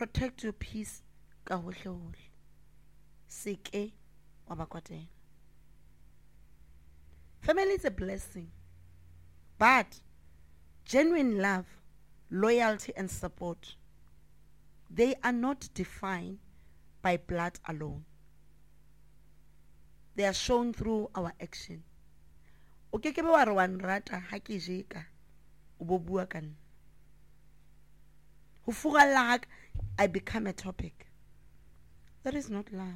protect your peace ka hohle hohle. Se ke wa ba kwatela. Family is a blessing, but genuine love, loyalty and support, they are not defined by blood alone. They are shown through our action. O ke ke be wa re wa nrata ha ke jeka o bo bua ka nna. Ho fugalla haka I become a topic. That is not love.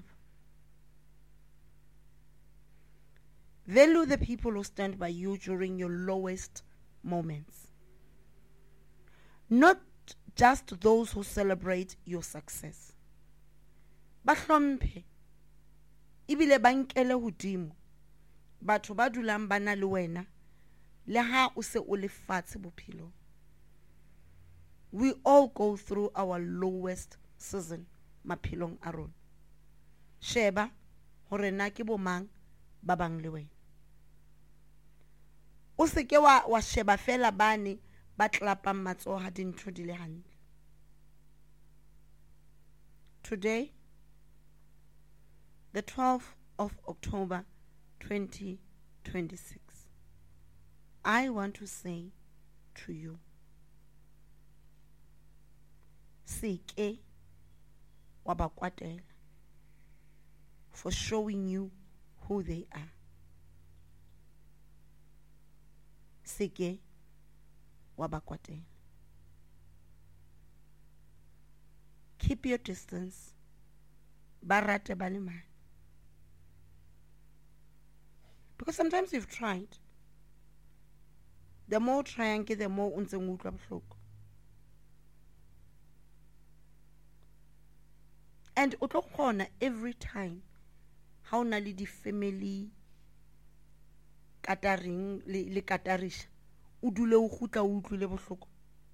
Value the people who stand by you during your lowest moments. Not just those who celebrate your success. Ba hlomphe. Ibile ba nkele hodimo. Batho ba dulang ba na le wena le ha o se o le fatshe bophelo. We all go through our lowest season maphelong a rona. Sheba hore na ke bo mang ba bang le wena. O se ke wa sheba fela bane ba tlapang matsoho ha dintho di le hantle. Today, the 12th of October 2026, I want to say to you, se ke wa ba kwatela for showing you who they are. Se ke wa ba kwatela. Keep your distance. Ba rate ba le mane. Because sometimes you've tried. The more trying, the more o ntseng o utlwa bohloko. And o tlo kgona every time ha o na le di family kataring le katarisha o dule o gutla o utlwile bohloko.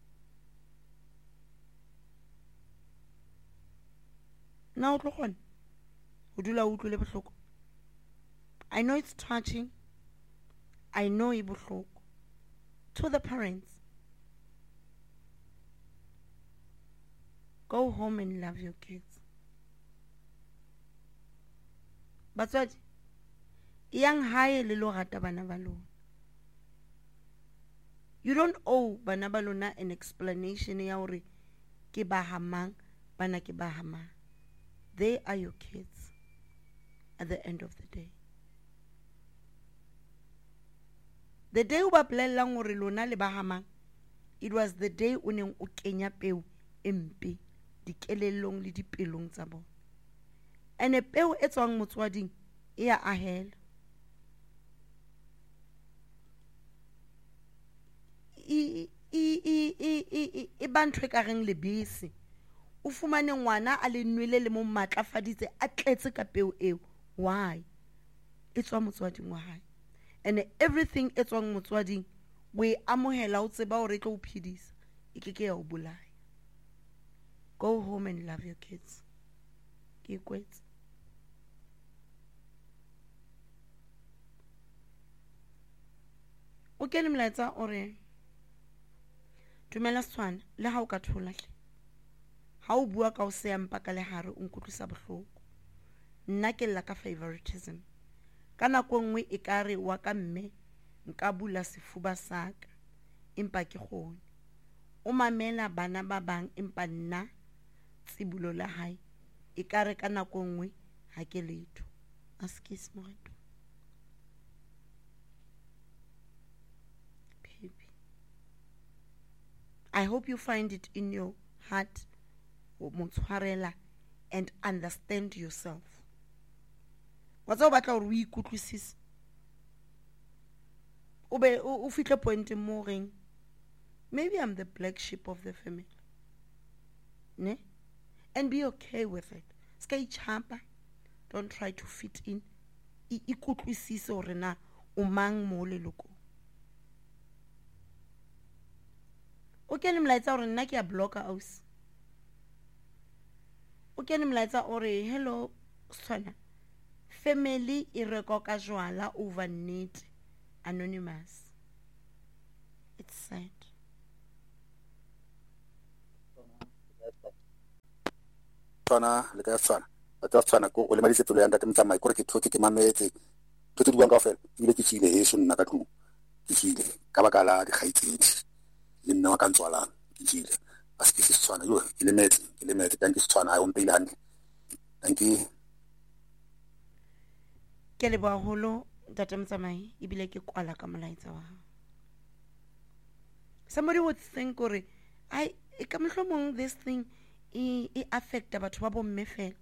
Na o tlo kgona o dula o utlwile bohloko. I know it's touching. I know e bohloko. To the parents, go home and love your kids. Batswadi, yang hae le lo rata bana ba lona. You don't owe bana ba lona an explanation ya hore ke ba hamang, bana ke ba hamang. They are your kids at the end of the day. The day o ba bolellang hore lona le ba hamang, it was the day o neng o kenya peo empe dikelellong le dipelong tsa bona. And peo e tswang motswading e a ahela. E ba ntho e ka reng lebese. O fumane ngwana a le nwele le mo matlafaditse a tletse ka peo eo. Why? E tswa motswading wa hae. And everything e tswang motswading we amohela o tseba hore e tlo o phedisa. E ke ke ya o bolaya. Go home and love your kids. Ke kwetse. O kene mlaetsa ore dumela Setswana le ha o ka thola hle. Ha o bua ka o se ampa ka lehare o nkutlwisa bohloko. Nna ke lla ka favoritism. Ka nako nngwe e kare wa ka mme nka bula sefuba saka empa ke kgone. O mamela bana ba bang empa nna tsibulo la hae e kare ka nako nngwe ha ke letho. Askis moreto. Baby, I hope you find it in your heart motswarela and understand yourself. Wa tsa o batla hore o ikutlwisise. O be o fihle point mo reng maybe I'm the black sheep of the family. Ne? And be okay with it. Ska ichapa. Don't try to fit in. Ikutlwisise hore na o mang mo leloko. O kene mlaetsa hore nna ke a blocka aus. O kene mlaetsa ore hello Setswana. Family e rekoka jwala over need. Anonymous. It's sad. tshwana le ka tshwana batho ba tshwana go le madise pelo ya ntate motsamai gore ke thoke ke mametse tse di buang ka fela ile ke tsile heso nna ka tlung ke tsile ka baka la dikgaitsedi le nna wa ka ntswalang ke tsile a se ke se tshwana yo ke le metse ka nke se tshwana a o mpile hantle thank you ke le baholo ntate motsamai ebile ke kwala ka molaetsa wa hao. Somebody would think gore I ka mohlomong this thing e affecta batho ba bomme fela.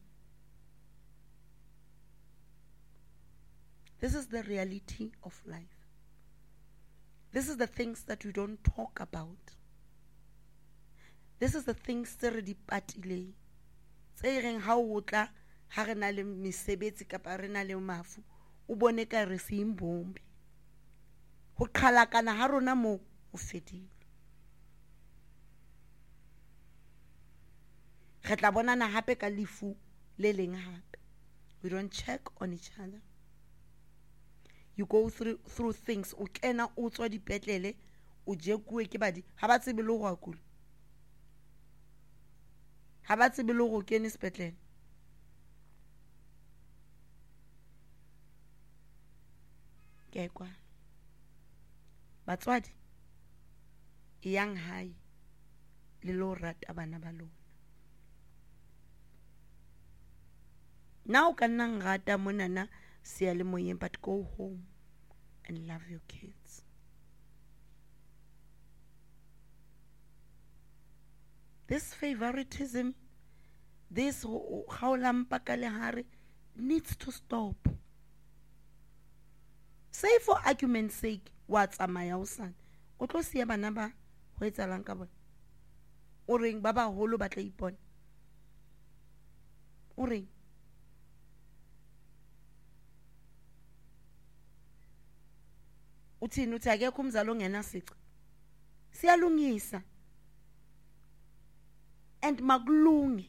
This is the reality of life. This is the things that we don't talk about. This is the things tse re di patileng tse reng ha o tla ha re na le mesebetsi kapa re na le mafu o bone ka re se imbombe ho qhalakana ha rona mo o fedile. Re tla bonana hape ka lefu le leng hape. We don't check on each other. You go through things o kena o tswa dipetlele o jekuwe ke badi ha ba tsebe le go akula ha ba tsebe le go kena sepetlele. Ke kwa batswadi yang hai le lo rata bana ba lona. Now ka nna ngata monana seyalemoyeng, but go home and love your kids. This favoritism, this haulampa ka lehare needs to stop. Say for argument's sake wa tsamaya o sana o tlo siya bana ba ho etsalang ka bona o reng ba baholo ba tla ipona o reng uthini uthi akekho umzalo ongena sici siyalungisa and makulunge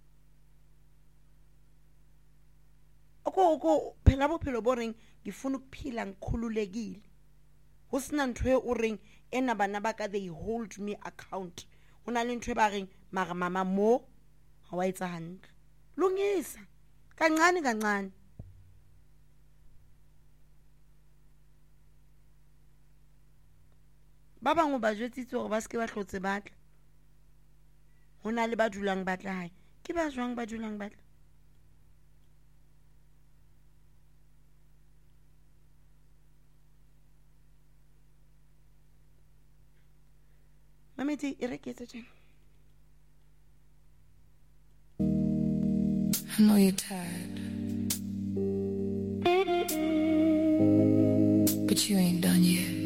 oko phela bophelo bo reng ngifuna ukuphila ngikhululekile ho sina ntwe o reng ena bana ba ka they hold me account hona le ntwe ba reng mara mama mo ha wa etsa hantle lungisa kancane ba bangwe ba jwetsitse gore ba ske ba hlotse batla hona le ba dulang batla hae ke ba jwang ba dulang batla mameti e re ke etsa tjena. I know you're tired, but you ain't done yet.